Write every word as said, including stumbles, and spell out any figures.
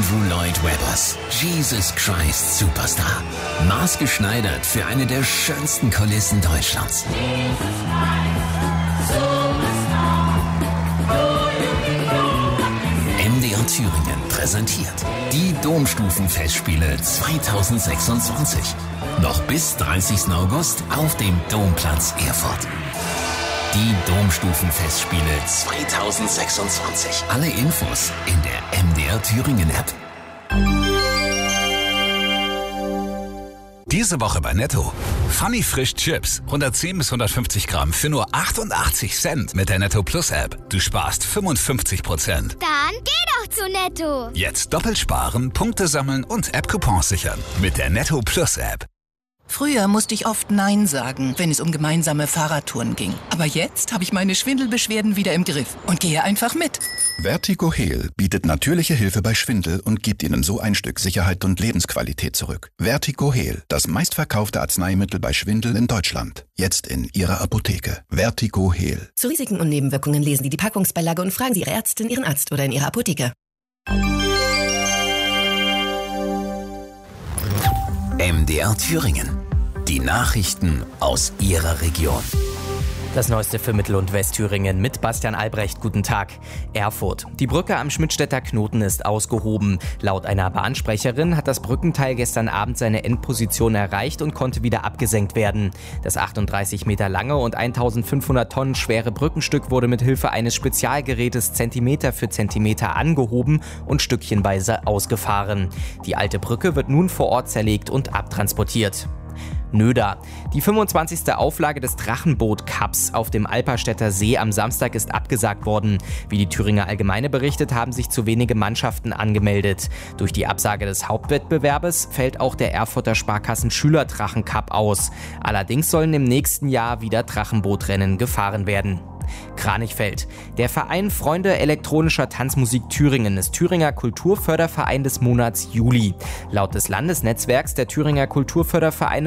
Andrew Lloyd Webbers Jesus Christ Superstar. Maßgeschneidert für eine der schönsten Kulissen Deutschlands. M D R Thüringen präsentiert die Domstufenfestspiele zweitausendsechsundzwanzig. Noch bis dreißigsten August auf dem Domplatz Erfurt. Die Domstufenfestspiele zweitausendsechsundzwanzig. Alle Infos in der M D R Thüringen App. Diese Woche bei Netto. Funny Frisch Chips. hundertzehn bis hundertfünfzig Gramm für nur achtundachtzig Cent mit der Netto Plus App. Du sparst fünfundfünfzig Prozent. Dann geh doch zu Netto. Jetzt doppelt sparen, Punkte sammeln und App-Coupons sichern. Mit der Netto Plus App. Früher musste ich oft Nein sagen, wenn es um gemeinsame Fahrradtouren ging. Aber jetzt habe ich meine Schwindelbeschwerden wieder im Griff und gehe einfach mit. Vertigo Heal bietet natürliche Hilfe bei Schwindel und gibt Ihnen so ein Stück Sicherheit und Lebensqualität zurück. Vertigo Heal, das meistverkaufte Arzneimittel bei Schwindel in Deutschland. Jetzt in Ihrer Apotheke. Vertigo Heal. Zu Risiken und Nebenwirkungen lesen Sie die Packungsbeilage und fragen Sie Ihre Ärztin, Ihren Arzt oder in Ihrer Apotheke. M D R Thüringen. Die Nachrichten aus Ihrer Region. Das Neueste für Mittel- und Westthüringen mit Bastian Albrecht. Guten Tag. Erfurt. Die Brücke am Schmidtstädter Knoten ist ausgehoben. Laut einer Bahnsprecherin hat das Brückenteil gestern Abend seine Endposition erreicht und konnte wieder abgesenkt werden. Das achtunddreißig Meter lange und eintausendfünfhundert Tonnen schwere Brückenstück wurde mit Hilfe eines Spezialgerätes Zentimeter für Zentimeter angehoben und stückchenweise ausgefahren. Die alte Brücke wird nun vor Ort zerlegt und abtransportiert. Nöder. Die fünfundzwanzigste Auflage des Drachenboot-Cups auf dem Alperstädter See am Samstag ist abgesagt worden. Wie die Thüringer Allgemeine berichtet, haben sich zu wenige Mannschaften angemeldet. Durch die Absage des Hauptwettbewerbes fällt auch der Erfurter Sparkassen Schülerdrachen-Cup aus. Allerdings sollen im nächsten Jahr wieder Drachenbootrennen gefahren werden. Kranichfeld. Der Verein Freunde elektronischer Tanzmusik Thüringen ist Thüringer Kulturförderverein des Monats Juli. Laut des Landesnetzwerks der Thüringer Kulturfördervereine